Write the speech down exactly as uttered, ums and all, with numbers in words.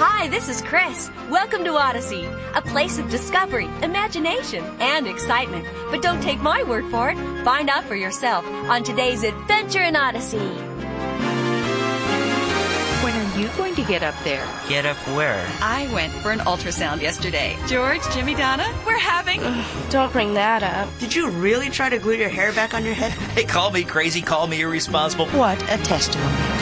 Hi, this is Chris. Welcome to Odyssey, a place of discovery, imagination, and excitement. But don't take my word for it. Find out for yourself on today's Adventure in Odyssey. When are you going to get up there? Get up where? I went for an ultrasound yesterday. George, Jimmy, Donna, we're having... Ugh, don't bring that up. Did you really try to glue your hair back on your head? Hey, call me crazy, call me irresponsible. What a testimony.